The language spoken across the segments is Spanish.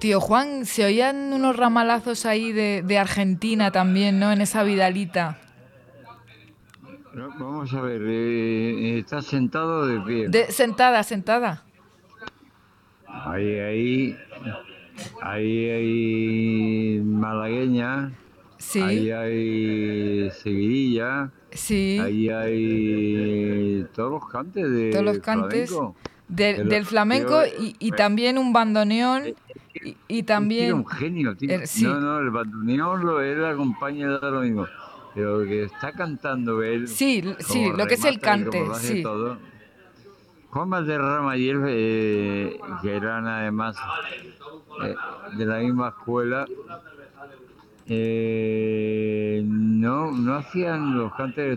Tío Juan, se oían unos ramalazos ahí de Argentina también, ¿no? En esa Vidalita. No, vamos a ver, ¿estás sentado o de pie? Sentada, sentada. Ahí, ahí, ahí hay malagueña, Sí, ahí hay seguidilla, sí. ahí hay todos los cantes Todos los de cantes flamenco. El del flamenco tío, y también un bandoneón y era un también... genio, tío. Sí, No, no, el bandoneón él acompaña de lo mismo. Pero que está cantando él, sí, sí, como lo que es el remata y como cante, lo hace sí. todo. Juan Valderrama y él, que eran además eh, de la misma escuela, no hacían los cantes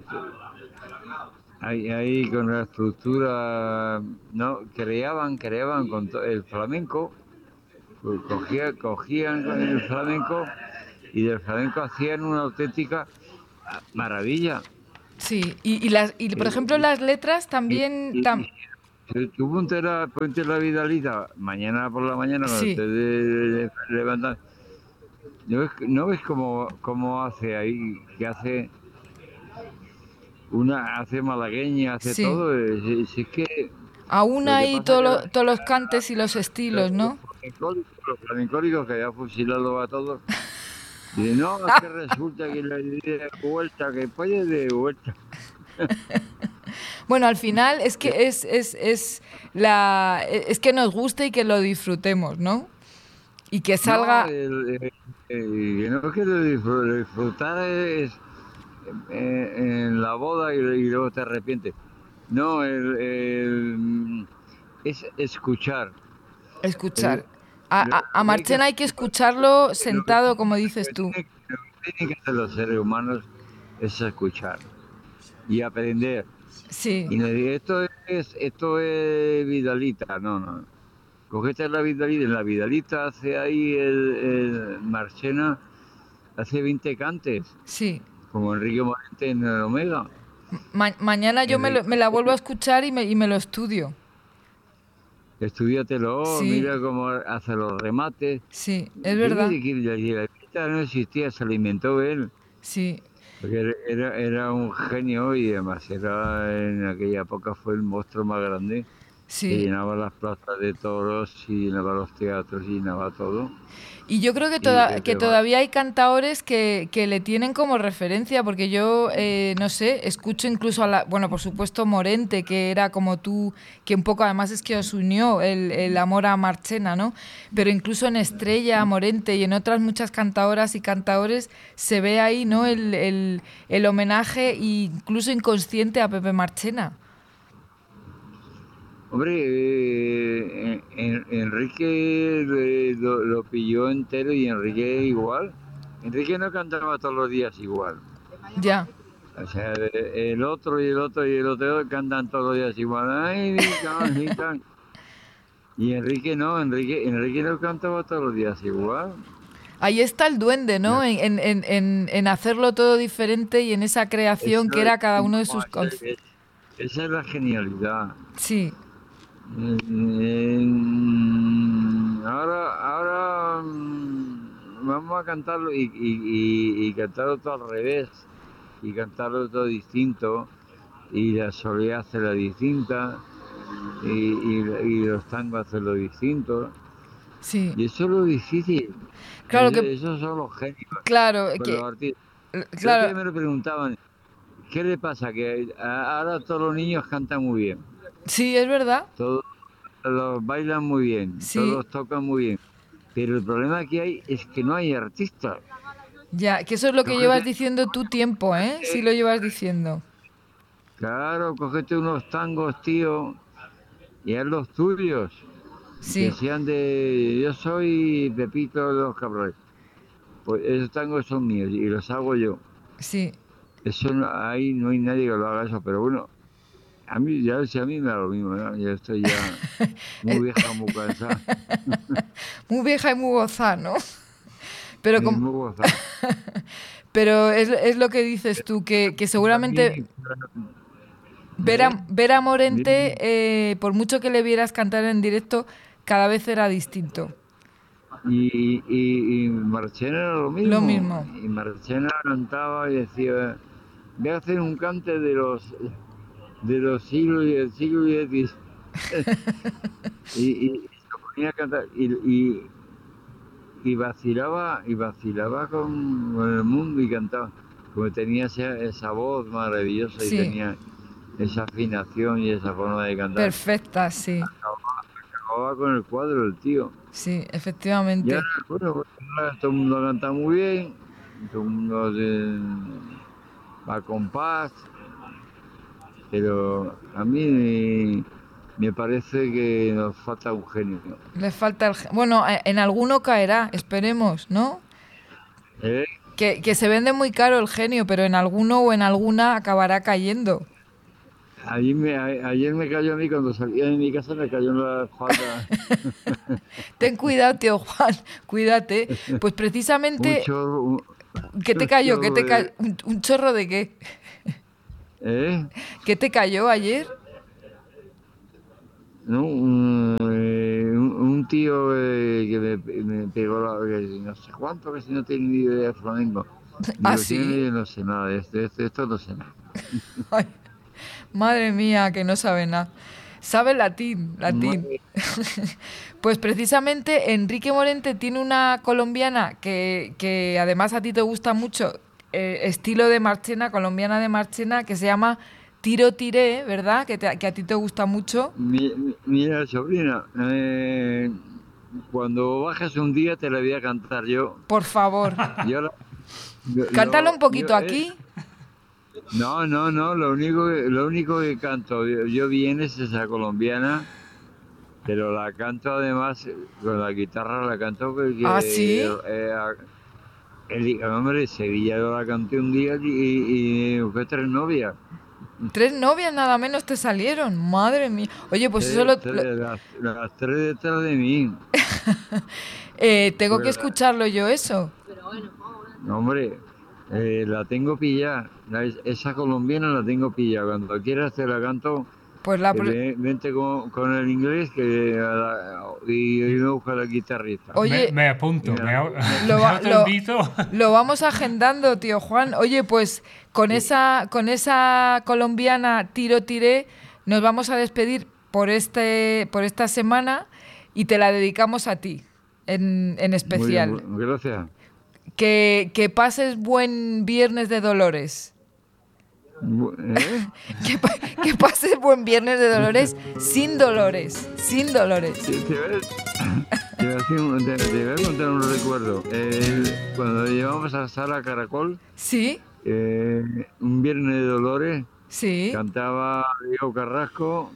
ahí con la estructura, no, creaban con el flamenco, pues cogían con el flamenco y del flamenco hacían una auténtica maravilla. Sí, y por ejemplo Eh, las letras y, también... y- y tú ponte la Vidalita mañana por la mañana cuando sí, te levantas. ¿No ves cómo hace ahí? Que hace malagueña, hace sí. todo. Es que Aún lo que hay pasa que todos los cantes y los estilos, ¿no? los flamencólicos que ya fusilado a todos, dicen, no, es que resulta que le di de vuelta, que puede de vuelta. Bueno, al final es que es que nos guste y que lo disfrutemos, ¿no? Y que No, salga, que no quiero disfrutar es en la boda y luego te arrepientes. No, es escuchar. escuchar. El- A lo que hay que Marchena hacer, hay que escucharlo lo que sentado, como dices tú. tienen que hacer los seres humanos es escuchar y aprender. Sí, Y no decir, esto es Vidalita, no, no. Cogete la Vidalita, en la Vidalita hace ahí el Marchena, hace 20 cantes, sí. como Enrique Morente en el Omega. Mañana yo me Enrique, la vuelvo a escuchar y me lo estudio. estudiatelo, Sí, mira cómo hace los remates. sí, es ¿Qué verdad. quiere decir? La Vidalita no existía, se lo inventó él. Sí, Porque era un genio y además en aquella época fue el monstruo más grande que sí. llenaba las plazas de toros y llenaba los teatros y llenaba todo. Y yo creo que, Y que que te todavía hay cantaores que le tienen como referencia, porque yo, no sé, escucho incluso a la, bueno, por supuesto Morente, que era como tú, que un poco además es que os unió el amor a Marchena, ¿no? Pero incluso en Estrella, Morente y en otras muchas cantadoras y cantaores se ve ahí, ¿no? El homenaje incluso inconsciente a Pepe Marchena. Hombre, Enrique lo pilló entero y Enrique igual. Enrique no cantaba todos los días igual. Ya. O sea, el otro y el otro y el otro cantan todos los días igual. Ay, can. Y Enrique no, Enrique no cantaba todos los días igual. Ahí está el duende, ¿no? No, En hacerlo todo diferente y en esa creación eso que es, era cada uno de no, sus... esa es la genialidad. Sí, Ahora vamos a cantarlo y cantarlo todo al revés y cantarlo todo distinto y la soledad hacerla distinta y los tangos hacerlo distinto sí. y eso es lo difícil. Claro que... Esos son los genios, Claro, pues los que... artistas. El otro Claro, día me lo preguntaban, ¿qué le pasa? Que ahora todos los niños cantan muy bien, sí, es verdad. todos los bailan muy bien, Sí, todos tocan muy bien. Pero el problema que hay es que no hay artistas. ya. Que eso es lo que llevas Cógete, diciendo tu tiempo, ¿eh? Sí lo llevas diciendo. claro, cógete unos tangos, tío, y haz los tuyos. Que Sí, sean de. Yo soy Pepito de los Cabrones. Pues esos tangos son míos y los hago yo. sí. Eso ahí no hay nadie que lo haga eso, pero bueno, a mí, ya si a mí me da lo mismo, ¿no? Yo estoy ya muy Eh, vieja, muy cansada, Muy vieja y muy gozada, ¿no? Pero, y muy gozada. pero es lo que dices tú, que A seguramente mí, ¿eh? ver a Morente, Dime. por mucho que le vieras cantar en directo, cada vez era distinto. y Marchena era lo Lo mismo. mismo. Y Marchena cantaba y decía, voy a hacer un cante de los siglos y del siglo X. Y se ponía a cantar y vacilaba con el mundo y cantaba. Como tenía esa voz maravillosa y Sí, tenía esa afinación y esa forma de cantar. perfecta, sí. Acababa con el cuadro el tío. Sí, Ya, efectivamente. bueno, pues, ahora todo el mundo canta muy bien, todo el mundo va con paz, pero a mí me parece que nos falta un genio. Le falta el... Bueno, en alguno caerá, esperemos, ¿no? ¿Eh? Que se vende muy caro el genio, pero en alguno o en alguna acabará cayendo. Ayer me cayó a mí cuando salía de mi casa, me cayó en la espalda Ten cuidado, tío Juan, cuídate. Pues un precisamente, chorro, un, ¿qué te un cayó? ¿Qué chorro te cayó? ¿Un chorro de qué? ¿eh? ¿Qué te cayó ayer? ¿No? Un tío que me pegó que no sé cuánto, que si no tiene ni idea de flamenco. ¿Ah, Digo, sí? yo no sé nada de esto no sé nada. Ay, madre mía, que no sabe nada. Sabe latín, latín. Madre, Pues precisamente Enrique Morente tiene una colombiana que además a ti te gusta mucho, estilo de Marchena, colombiana de Marchena, que se llama Tiro Tiré, ¿verdad? Que a ti te gusta mucho. mira, sobrina, cuando bajes un día te la voy a cantar yo. Por favor, Yo, cántalo un yo, poquito aquí. no, lo único que canto yo bien es esa colombiana, pero la canto además con la guitarra, la canto Ah, porque sí. hombre, Sevilla yo la canté un día y fue tres novias. 3 novias nada menos te salieron. Madre mía. Oye, pues eso Las tres detrás de mí. tengo que Pues, escucharlo yo eso. hombre, la tengo pillada. Esa colombiana la tengo pillada. Cuando quieras te la canto. Pues Vente con el inglés y me busca la guitarrista. Oye, Me Y apunto, me la- lo, me va- lo, autoinvito. lo vamos agendando, tío Juan. Oye, pues con esa colombiana Tiro Tiré nos vamos a despedir por esta semana y te la dedicamos a ti en Muy bien, especial. gracias. Que pases buen Viernes de Dolores. ¿Eh? Que pases buen Viernes de Dolores sin dolores, sin dolores. Te voy a contar un recuerdo. Cuando llevamos a Sala Caracol, ¿Sí? eh, un viernes de Dolores, Sí. cantaba Diego Carrasco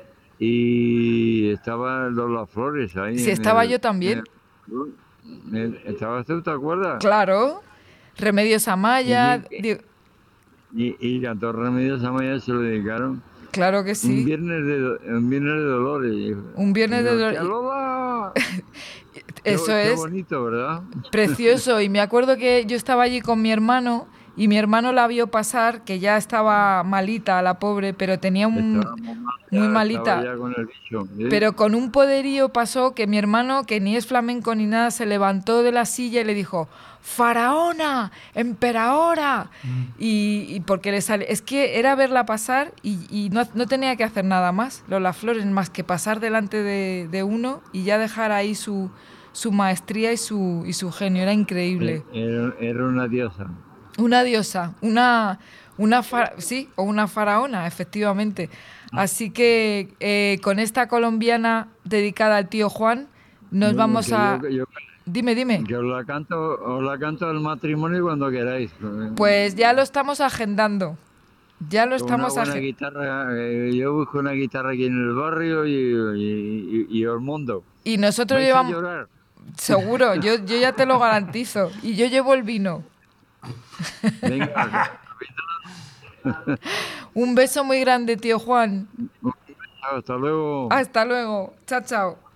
y estaba Lola Flores ahí Sí, estaba yo en también. ¿Estabas tú, te acuerdas? Claro. Remedios Amaya. Y, y cantó Remedios Amaya, se lo dedicaron. Claro que sí. Un viernes de Dolores. Un Y Viernes de digo, ¡tía Dolores. Lola! Eso Qué es bonito, ¿verdad? precioso. Y me acuerdo que yo estaba allí con mi hermano y mi hermano la vio pasar, que ya estaba malita, la pobre, pero tenía muy Estaba malita. ya con el bicho. ¿Sí? Pero con un poderío pasó que mi hermano, que ni es flamenco ni nada, se levantó de la silla y le dijo, ¡Faraona! ¡Emperadora! Y porque le sale... Es que era verla pasar y no tenía que hacer nada más, Lola Flores, más que pasar delante de uno y ya dejar ahí su maestría y su genio. Era increíble. Era una diosa. Una diosa, sí, o una faraona, efectivamente. Así que con esta colombiana dedicada al tío Juan, nos Bueno, vamos a... Dime, dime. que os la canto al matrimonio cuando queráis. Pues ya lo estamos agendando. Ya lo Con una estamos buena agendando. guitarra, yo busco una guitarra aquí en el barrio y el mundo. Y nosotros Vais a llevamos... llorar. Seguro, yo ya te lo garantizo. Y yo llevo el vino. Venga, Un beso muy grande, tío Juan. hasta luego. Hasta luego. Chao, chao.